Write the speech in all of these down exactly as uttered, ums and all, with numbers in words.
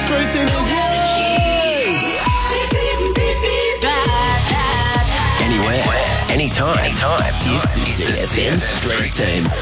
Street Team is Anywhere, anytime, anytime. It's the C F M Street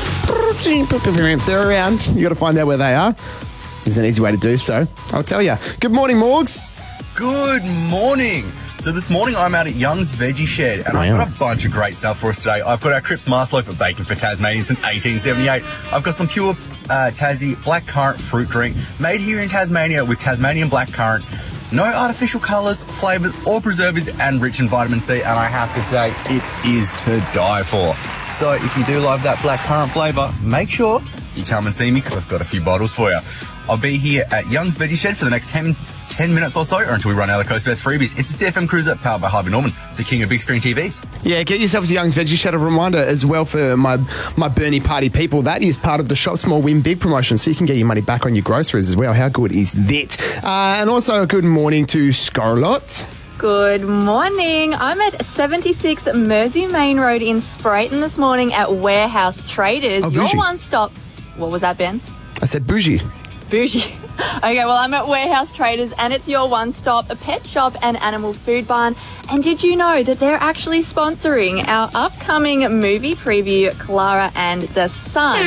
Team. If they're around, you got to find out where they are. There's an easy way to do so. I'll tell you. Good morning, Morgs. Good morning. So this morning I'm out at Young's Veggie Shed and I've got a bunch of great stuff for us today. I've got our Cripps Mast Loaf of Bacon for Tasmanian since eighteen seventy-eight. I've got some pure uh, Tassie black currant fruit drink made here in Tasmania with Tasmanian black currant. No artificial colours, flavours or preservatives and rich in vitamin C, and I have to say it is to die for. So if you do love that black currant flavour, make sure you come and see me because I've got a few bottles for you. I'll be here at Young's Veggie Shed for the next ten, ten minutes or so, or until we run out of Coast Best freebies. It's the C F M Cruiser powered by Harvey Norman, the king of big screen T Vs. Yeah, get yourself to Young's Veggie Shed. A reminder as well for my, my Burnie Party people, that is part of the Shop Small Win Big promotion, so you can get your money back on your groceries as well. How good is that? Uh, and also a good morning to Scarlett. Good morning. I'm at seventy-six Mersey Main Road in Sprayton this morning at Warehouse Traders. Oh, your bougie. one-stop... What was that, Ben? I said bougie. Bougie. Okay, well, I'm at Warehouse Traders and it's your one-stop pet shop and animal food barn. And did you know that they're actually sponsoring our upcoming movie preview, Clara and the Sun?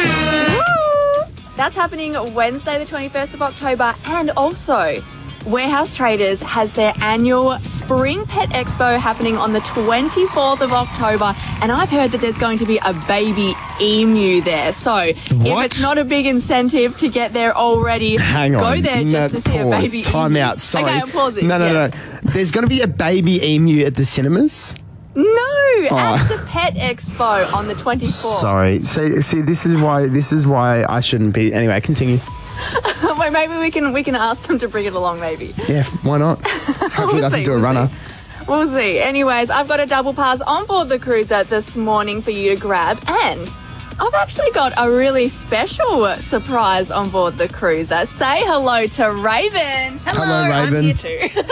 Woo! That's happening Wednesday, the twenty-first of October. And also, Warehouse Traders has their annual Spring Pet Expo happening on the twenty-fourth of October, and I've heard that there's going to be a baby emu there. So What? if it's not a big incentive to get there already, Hang go on. there just no, to see pause. a baby Time emu. out. Sorry. Okay, I'm pausing. No, no, yes. no. There's going to be a baby emu at the cinemas. No, Oh. at the Pet Expo on the twenty-fourth. Sorry. See, see, this is why. This is why I shouldn't be. Anyway, continue. Wait, maybe we can we can ask them to bring it along. Maybe. Yeah, why not? Hopefully, We'll it doesn't see, do a we'll runner. see. We'll see. Anyways, I've got a double pass on board the cruiser this morning for you to grab, and I've actually got a really special surprise on board the cruiser. Say hello to Raven. Hello, Raven. I'm here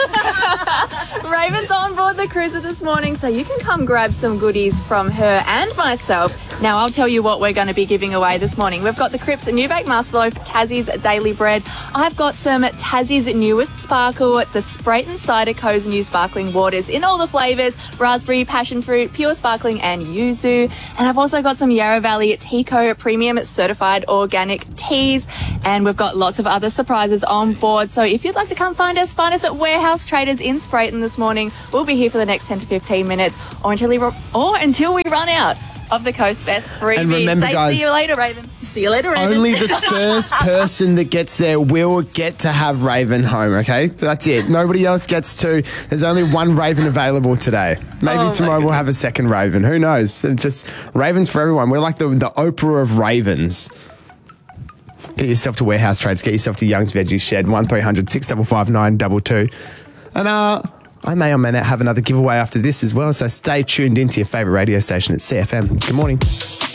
too. Raven's on board the cruiser this morning, so you can come grab some goodies from her and myself. Now, I'll tell you what we're going to be giving away this morning. We've got the Cripps New Bake Mast Loaf, Tassie's Daily Bread. I've got some Tassie's newest sparkle, the Sprayton Cider Co's new sparkling waters in all the flavours, raspberry, passion fruit, pure sparkling and yuzu. And I've also got some Yarra Valley Teco Premium Certified Organic Teas. And we've got lots of other surprises on board. So if you'd like to come find us, find us at Warehouse Traders in Sprayton this morning. We'll be here for the next ten to fifteen minutes or until we, or until we run out of the Coast Best freebies. And remember, Say, guys, see you later, Raven. See you later, Raven. Only the first person that gets there will get to have Raven home, okay? So that's it. Nobody else gets to. There's only one Raven available today. Maybe Oh, my tomorrow we'll have a second Raven. Who knows? Just Ravens for everyone. We're like the, the Oprah of Ravens. Get yourself to Warehouse Trades. Get yourself to Young's Veggie Shed. one three hundred six five five nine two two. And uh, I may or may not have another giveaway after this as well, so stay tuned into your favourite radio station at C F M. Good morning.